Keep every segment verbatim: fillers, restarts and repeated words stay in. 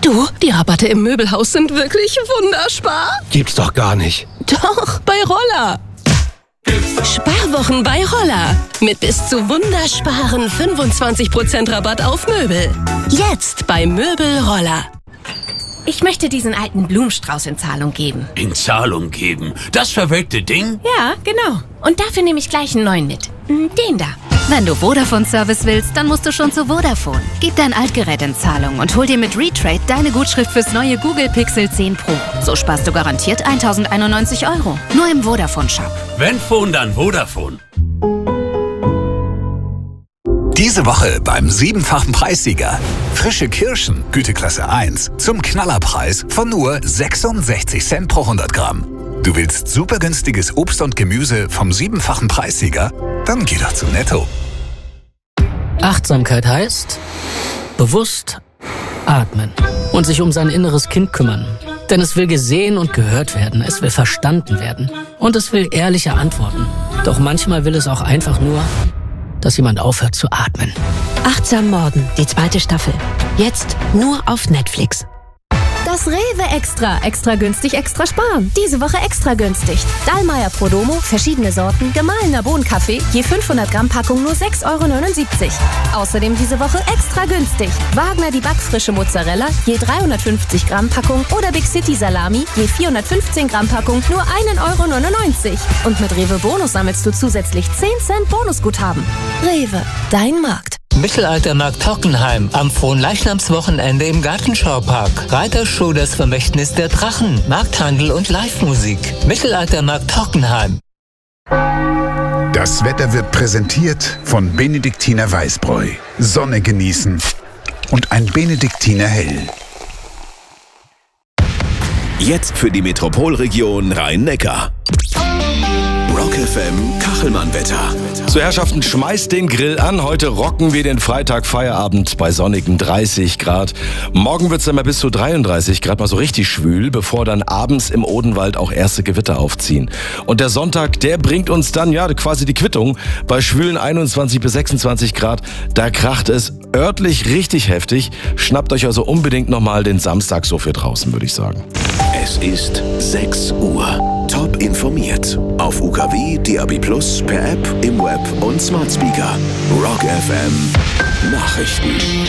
Du, die Rabatte im Möbelhaus sind wirklich wunderspar. Gibt's doch gar nicht. Doch, bei Roller. Sparwochen bei Roller. Mit bis zu wundersparen fünfundzwanzig Prozent Rabatt auf Möbel. Jetzt bei Möbel Roller. Ich möchte diesen alten Blumenstrauß in Zahlung geben. In Zahlung geben? Das verwelkte Ding? Ja, genau. Und dafür nehme ich gleich einen neuen mit. Den da. Wenn du Vodafone-Service willst, dann musst du schon zu Vodafone. Gib dein Altgerät in Zahlung und hol dir mit Retrade deine Gutschrift fürs neue Google Pixel zehn Pro. So sparst du garantiert eintausendeinundneunzig Euro. Nur im Vodafone-Shop. Wenn Phone, dann Vodafone. Diese Woche beim siebenfachen Preissieger. Frische Kirschen, Güteklasse eins, zum Knallerpreis von nur sechsundsechzig Cent pro hundert Gramm. Du willst super günstiges Obst und Gemüse vom siebenfachen Preissieger? Dann geh doch zu Netto. Achtsamkeit heißt bewusst atmen und sich um sein inneres Kind kümmern. Denn es will gesehen und gehört werden, es will verstanden werden und es will ehrliche Antworten. Doch manchmal will es auch einfach nur, dass jemand aufhört zu atmen. Achtsam Morden, die zweite Staffel. Jetzt nur auf Netflix. Das Rewe Extra. Extra günstig, extra sparen. Diese Woche extra günstig. Dallmayr Prodomo, verschiedene Sorten, gemahlener Bohnenkaffee, je fünfhundert Gramm Packung nur sechs Euro neunundsiebzig. Außerdem diese Woche extra günstig. Wagner die backfrische Mozzarella, je dreihundertfünfzig Gramm Packung oder Big City Salami, je vierhundertfünfzehn Gramm Packung nur ein Euro neunundneunzig. Und mit Rewe Bonus sammelst du zusätzlich zehn Cent Bonusguthaben. Rewe, dein Markt. Mittelaltermarkt Hockenheim am Fronleichnamswochenende im Gartenschaupark. Reitershow Das Vermächtnis der Drachen, Markthandel und Live-Musik. Mittelaltermarkt Hockenheim. Das Wetter wird präsentiert von Benediktiner Weißbräu. Sonne genießen und ein Benediktiner Hell. Jetzt für die Metropolregion Rhein-Neckar. Rock F M Kachelmann-Wetter. So, Herrschaften, schmeißt den Grill an. Heute rocken wir den Freitag Feierabend bei sonnigen dreißig Grad. Morgen wird's dann mal bis zu dreiunddreißig Grad, mal so richtig schwül, bevor dann abends im Odenwald auch erste Gewitter aufziehen. Und der Sonntag, der bringt uns dann ja quasi die Quittung. Bei schwülen einundzwanzig bis sechsundzwanzig Grad, da kracht es örtlich richtig heftig. Schnappt euch also unbedingt nochmal den Samstag so für draußen, würde ich sagen. Es ist sechs Uhr. Top informiert. Auf U K W, D A B plus, per App, im Web und Smart Speaker. Rock F M Nachrichten.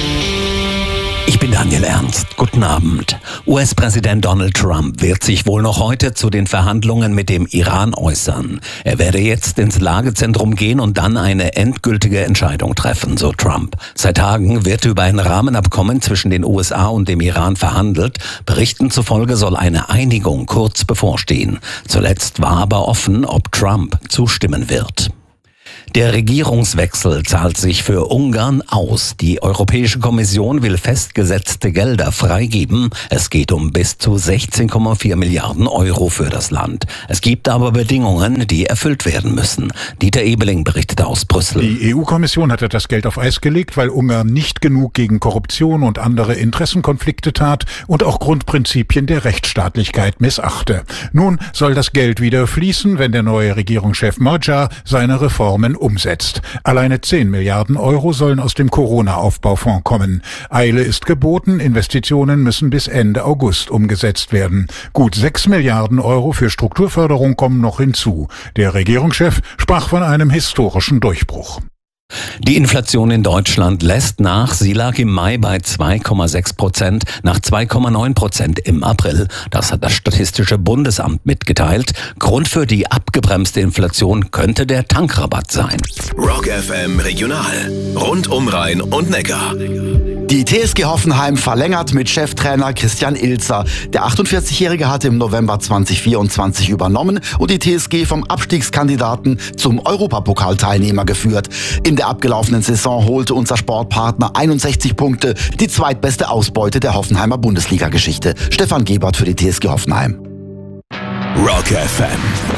Ich bin Daniel Ernst. Guten Abend. U S-Präsident Donald Trump wird sich wohl noch heute zu den Verhandlungen mit dem Iran äußern. Er werde jetzt ins Lagezentrum gehen und dann eine endgültige Entscheidung treffen, so Trump. Seit Tagen wird über ein Rahmenabkommen zwischen den U S A und dem Iran verhandelt. Berichten zufolge soll eine Einigung kurz bevorstehen. Zuletzt war aber offen, ob Trump zustimmen wird. Der Regierungswechsel zahlt sich für Ungarn aus. Die Europäische Kommission will festgesetzte Gelder freigeben. Es geht um bis zu sechzehn Komma vier Milliarden Euro für das Land. Es gibt aber Bedingungen, die erfüllt werden müssen. Dieter Ebeling berichtet aus Brüssel. Die E U-Kommission hatte das Geld auf Eis gelegt, weil Ungarn nicht genug gegen Korruption und andere Interessenkonflikte tat und auch Grundprinzipien der Rechtsstaatlichkeit missachte. Nun soll das Geld wieder fließen, wenn der neue Regierungschef Magyar seine Reformen umsetzt. Alleine zehn Milliarden Euro sollen aus dem Corona-Aufbaufonds kommen. Eile ist geboten, Investitionen müssen bis Ende August umgesetzt werden. Gut sechs Milliarden Euro für Strukturförderung kommen noch hinzu. Der Regierungschef sprach von einem historischen Durchbruch. Die Inflation in Deutschland lässt nach. Sie lag im Mai bei zwei Komma sechs Prozent, nach zwei Komma neun Prozent im April. Das hat das Statistische Bundesamt mitgeteilt. Grund für die abgebremste Inflation könnte der Tankrabatt sein. Rock F M Regional. Rund um Rhein und Neckar. Die T S G Hoffenheim verlängert mit Cheftrainer Christian Ilzer. Der achtundvierzigjährige hatte im November zweitausendvierundzwanzig übernommen und die T S G vom Abstiegskandidaten zum Europapokalteilnehmer geführt. In der abgelaufenen Saison holte unser Sportpartner einundsechzig Punkte, die zweitbeste Ausbeute der Hoffenheimer Bundesliga-Geschichte. Stefan Gebert für die T S G Hoffenheim. Rock F M.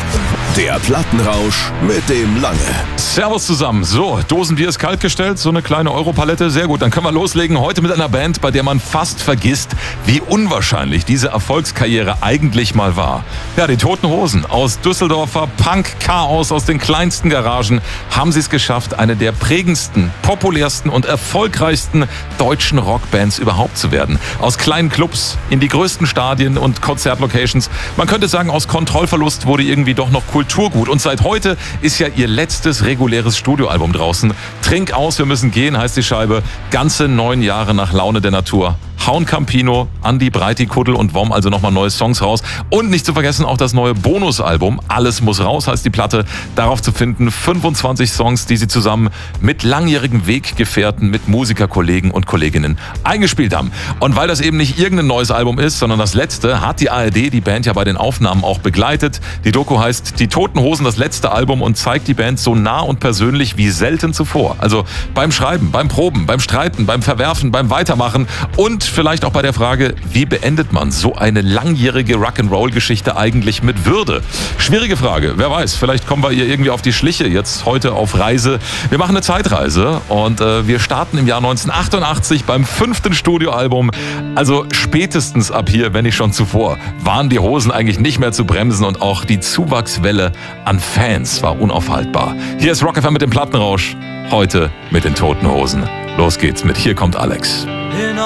Der Plattenrausch mit dem Lange. Servus zusammen. So, Dosenbier ist kalt gestellt, so eine kleine Europalette. Sehr gut, dann können wir loslegen. Heute mit einer Band, bei der man fast vergisst, wie unwahrscheinlich diese Erfolgskarriere eigentlich mal war. Ja, die Toten Hosen aus Düsseldorfer Punk-Chaos aus den kleinsten Garagen haben sie es geschafft, eine der prägendsten, populärsten und erfolgreichsten deutschen Rockbands überhaupt zu werden. Aus kleinen Clubs in die größten Stadien und Konzertlocations. Man könnte sagen, aus Kontrollverlust wurde irgendwie doch noch Kulturgut. Und seit heute ist ja ihr letztes reguläres Studioalbum draußen. Trink aus, wir müssen gehen, heißt die Scheibe. Ganze neun Jahre nach Laune der Natur. Hauen Campino, Andi Breiti, Kuddel und Wom, also nochmal neue Songs raus. Und nicht zu vergessen auch das neue Bonusalbum. Alles muss raus, heißt die Platte. Darauf zu finden fünfundzwanzig Songs, die sie zusammen mit langjährigen Weggefährten, mit Musikerkollegen und Kolleginnen eingespielt haben. Und weil das eben nicht irgendein neues Album ist, sondern das letzte, hat die A R D die Band ja bei den Aufnahmen auch begleitet. Die Doku heißt Die Toten Hosen, das letzte Album, und zeigt die Band so nah und persönlich wie selten zuvor. Also beim Schreiben, beim Proben, beim Streiten, beim Verwerfen, beim Weitermachen und vielleicht auch bei der Frage, wie beendet man so eine langjährige Rock'n'Roll-Geschichte eigentlich mit Würde? Schwierige Frage, wer weiß, vielleicht kommen wir ihr irgendwie auf die Schliche jetzt heute auf Reise. Wir machen eine Zeitreise und äh, wir starten im Jahr neunzehnhundertachtundachtzig beim fünften Studioalbum. Also spätestens ab hier, wenn nicht schon zuvor, waren die Hosen eigentlich nicht mehr zu bremsen und auch die Zuwachswelle an Fans war unaufhaltbar. Hier ist Rock F M mit dem Plattenrausch, heute mit den Toten Hosen. Los geht's mit Hier kommt Alex.